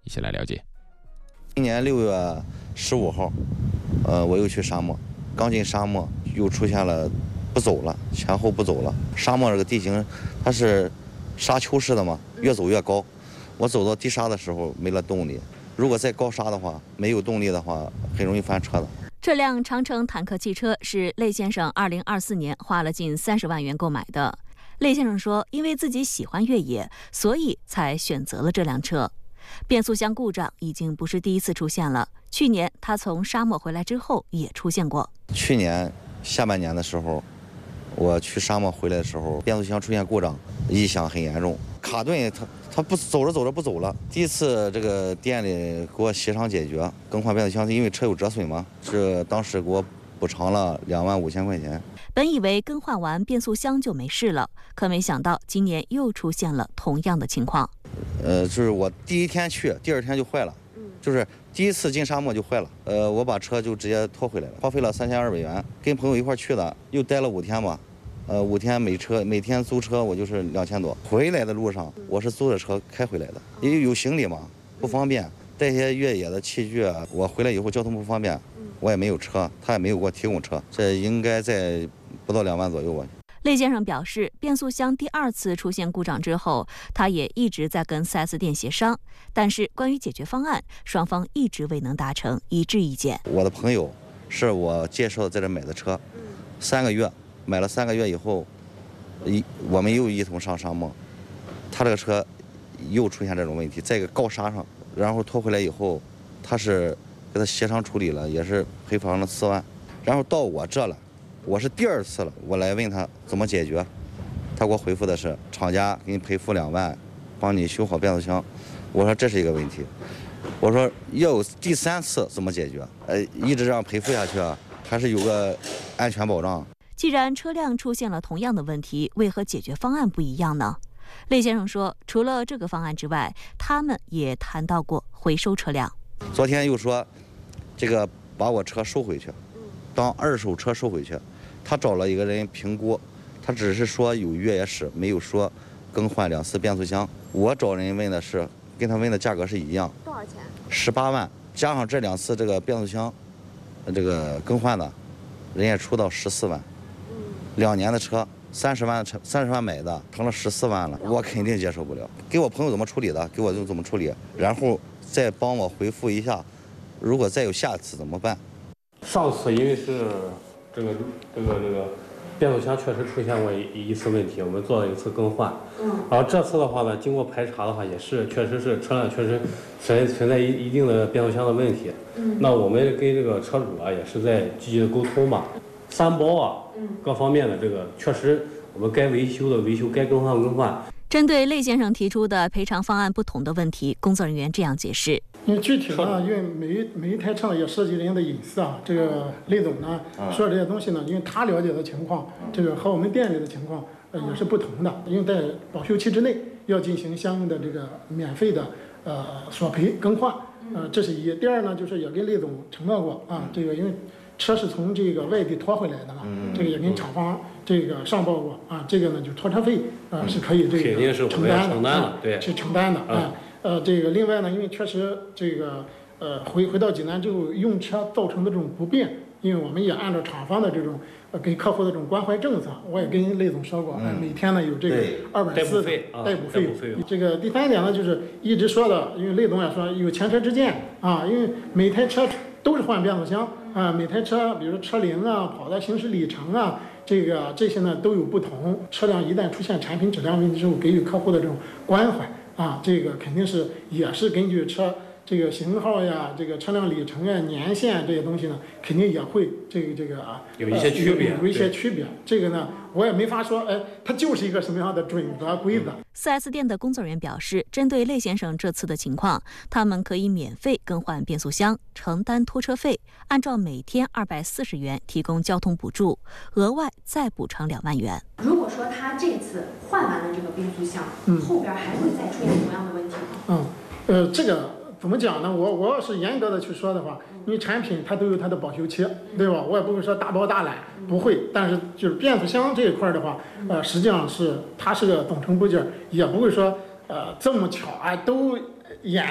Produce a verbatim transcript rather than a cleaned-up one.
一起来了解。 今年六月十五号，呃，我又去沙漠，刚进沙漠又出现了不走了，前后不走了。沙漠这个地形它是沙丘式的嘛，越走越高。我走到低沙的时候没了动力，如果在高沙的话，没有动力的话，很容易翻车的。 这辆长城坦克汽车是类先生二零二四年花了近三十万元购买的。类先生说，因为自己喜欢越野，所以才选择了这辆车。变速箱故障已经不是第一次出现了，去年他从沙漠回来之后也出现过。 去年下半年的时候，我去沙漠回来的时候，变速箱出现故障，异响很严重，卡顿它它不走着走着不走了。第一次这个店里给我协商解决更换变速箱，因为车有折损嘛，是当时给我补偿了两万五千块钱。 本以为更换完变速箱就没事了，可没想到今年又出现了同样的情况。 呃，就是我第一天去，第二天就坏了，就是第一次进沙漠就坏了。呃，我把车就直接拖回来了，花费了三千二百元，跟朋友一块去的，又待了五天吧。呃，五天每车每天租车我就是两千多。回来的路上我是租的车开回来的，因为有行李嘛，不方便带一些越野的器具啊。我回来以后交通不方便，我也没有车，他也没有给我提供车，这应该在不到两万左右吧。 类先生表示，变速箱第二次出现故障之后，他也一直在跟 四 S 店协商，但是关于解决方案，双方一直未能达成一致意见。 我的朋友是我介绍在这买的车，三个月买了三个月以后，一我们又一同上沙漠，他这个车又出现这种问题，在一个高沙上，然后拖回来以后，他是给他协商处理了，也是赔偿了四万，然后到我这了。我是第二次了，我来问他怎么解决，他给我回复的是厂家给你赔付两万，帮你修好变速箱。我说这是一个问题，我说要有第三次怎么解决？呃，一直这样赔付下去啊，还是有个安全保障。 既然车辆出现了同样的问题，为何解决方案不一样呢？类先生说，除了这个方案之外，他们也谈到过回收车辆。 昨天又说，这个把我车收回去，当二手车收回去。他找了一个人评估，他只是说有越野史，没有说更换两次变速箱。我找人问的是，跟他问的价格是一样， 多少钱？ 十八万，加上这两次这个变速箱，这个更换的，人家出到十四万。嗯，两年的车，三十万车，三十万买的，成了十四万了，我肯定接受不了。给我朋友怎么处理的，给我就怎么处理，然后再帮我回复一下，如果再有下次怎么办？ 上次因为是。这个这个这个变速箱确实出现过一一次问题，我们做了一次更换。嗯。然后这次的话呢，经过排查的话，也是确实是车辆确实存存在一一定的变速箱的问题。嗯。那我们跟这个车主啊也是在积极的沟通嘛，三包啊，嗯，各方面的这个确实我们该维修的维修，该更换更换。 针对类先生提出的赔偿方案不同的问题，工作人员这样解释。 因为具体呢，因为每一每一台车也涉及人的隐私啊。这个类总呢说这些东西呢，因为他了解的情况，这个和我们店里的情况呃也是不同的。因为在保修期之内要进行相应的这个免费的呃索赔更换，呃这是一。第二呢，就是也跟类总承诺过啊，这个因为车是从这个外地拖回来的嘛，这个也跟厂方这个上报过啊，这个呢就拖车费啊是可以这个承担的，啊，对，是承担的啊。呃，这个另外呢，因为确实这个呃回回到济南之后用车造成的这种不便，因为我们也按照厂方的这种呃给客户的这种关怀政策，我也跟类总说过，嗯、每天呢有这个二百四的代补费。这个第三点呢，就是一直说的，因为类总也说有前车之鉴啊，因为每台车都是换变速箱啊，每台车比如说车龄啊、跑的行驶里程啊。这个这些呢都有不同，车辆一旦出现产品质量问题之后，给予客户的这种关怀啊，这个肯定是也是根据车这个型号呀、这个车辆里程啊、年限这些东西呢，肯定也会这个这个啊有一些区别， 呃、有, 有一些区别。这个呢，我也没法说，哎，它就是一个什么样的准则规则。 四 S 店的工作人员表示，针对类先生这次的情况，他们可以免费更换变速箱，承担拖车费，按照每天二百四十元提供交通补助，额外再补偿两万元。 如果说他这次换完了这个变速箱，嗯、后边还会再出现同样的问题吗？ 嗯，呃，这个怎么讲呢？我我要是严格的去说的话，因为产品它都有它的保修期，对吧？我也不会说大包大揽，不会。但是就是变速箱这一块的话，呃，实际上是它是个总成部件，也不会说呃这么巧啊都严。